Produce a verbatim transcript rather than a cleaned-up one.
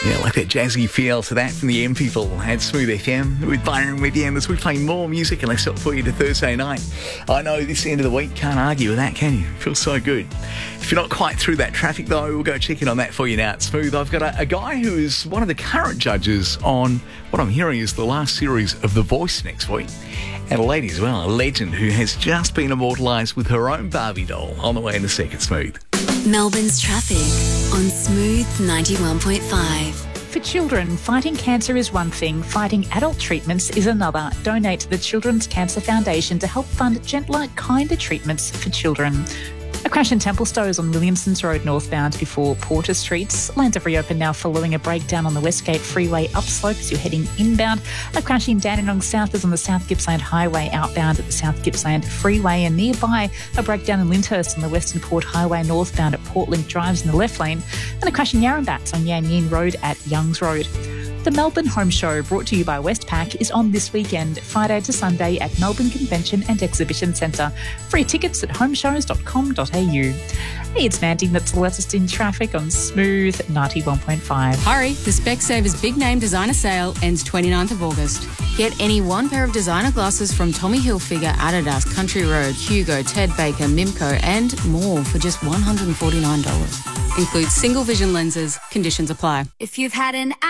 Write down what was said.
Yeah, like that jazzy feel to that from the M People at Smooth F M with Byron with you. And as we play more music and let's up for you to Thursday night. I know this end of the week, can't argue with that, can you? Feels so good. If you're not quite through that traffic though, we'll go check in on that for you now at Smooth. I've got a, a guy who is one of the current judges on what I'm hearing is the last series of The Voice next week. And a lady as well, a legend who has just been immortalised with her own Barbie doll on the way in a second, Smooth. Melbourne's traffic on Smooth ninety-one point five. For children, fighting cancer is one thing, fighting adult treatments is another. Donate to the Children's Cancer Foundation to help fund gentler, kinder treatments for children. A crash in Templestowe is on Williamsons Road northbound before Porter Streets. Lanes have reopened now following a breakdown on the Westgate Freeway upslope as you're heading inbound. A crash in Dandenong South is on the South Gippsland Highway outbound at the South Gippsland Freeway, and nearby a breakdown in Lyndhurst on the Western Port Highway northbound at Portlink Drives in the left lane, and a crash in Yarrambats on Yan Yin Road at Youngs Road. The Melbourne Home Show, brought to you by Westpac, is on this weekend, Friday to Sunday at Melbourne Convention and Exhibition Centre. Free tickets at homeshows dot com dot a u. Hey, it's Mandy, that's the latest in traffic on Smooth ninety-one point five. Hurry, the Specsavers Big Name Designer Sale ends twenty-ninth of August. Get any one pair of designer glasses from Tommy Hilfiger, Adidas, Country Road, Hugo, Ted Baker, Mimco and more for just one hundred forty-nine dollars. Includes single vision lenses. Conditions apply. If you've had an